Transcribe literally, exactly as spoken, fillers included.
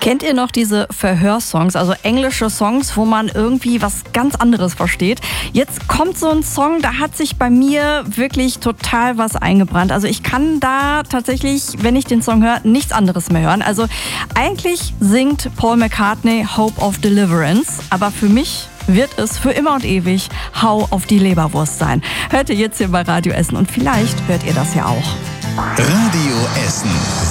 Kennt ihr noch diese Verhörsongs, also englische Songs, wo man irgendwie was ganz anderes versteht? Jetzt kommt so ein Song, da hat sich bei mir wirklich total was eingebrannt. Also ich kann da tatsächlich, wenn ich den Song höre, nichts anderes mehr hören. Also eigentlich singt Paul McCartney Hope of Deliverance, aber für mich wird es für immer und ewig Hau auf die Leberwurst sein. Hört ihr jetzt hier bei Radio Essen und vielleicht hört ihr das ja auch. Radio Essen.